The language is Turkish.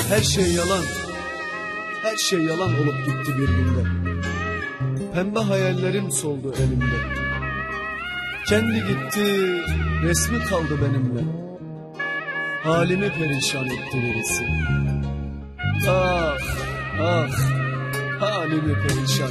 Her şey yalan, her şey yalan olup gitti bir günde. Pembe hayallerim soldu elimde. Kendi gitti, resmi kaldı benimle. Halimi perişan etti birisi. Ah, ah, halimi perişan